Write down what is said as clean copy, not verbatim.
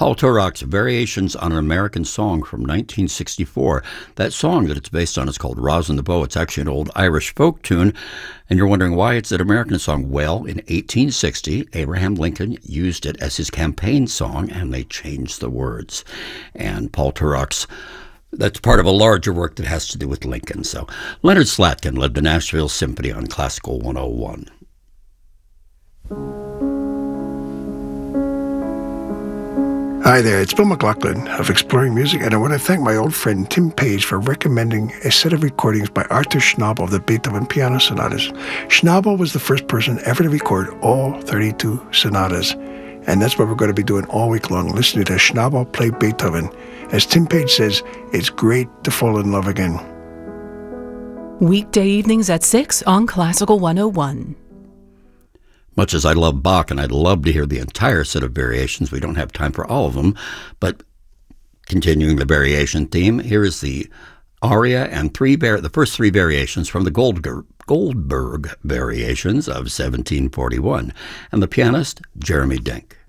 Paul Turok's Variations on an American Song from 1964. That song that it's based on is called Rosin the Bow. It's actually an old Irish folk tune. And you're wondering why it's an American song. Well, in 1860, Abraham Lincoln used it as his campaign song, and they changed the words. And Paul Turok's that's part of a larger work that has to do with Lincoln. So Leonard Slatkin led the Nashville Symphony on Classical 101. Hi there, it's Bill McLaughlin of Exploring Music, and I want to thank my old friend Tim Page for recommending a set of recordings by Arthur Schnabel of the Beethoven Piano Sonatas. Schnabel was the first person ever to record all 32 sonatas, and that's what we're going to be doing all week long, listening to Schnabel play Beethoven. As Tim Page says, it's great to fall in love again. Weekday evenings at 6 on Classical 101. Much as I love Bach, and I'd love to hear the entire set of variations, we don't have time for all of them, but continuing the variation theme, here is the aria and the first three variations from the Goldberg variations of 1741, and the pianist, Jeremy Denk.